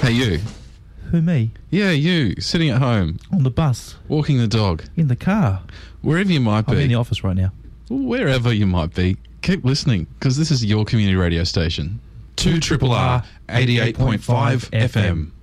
Hey, you. Who, me? Yeah, you. Sitting at home. On the bus. Walking the dog. In the car. Wherever you might be. I'm in the office right now. Wherever you might be. Keep listening, because this is your community radio station. 2RRR 88.5 FM.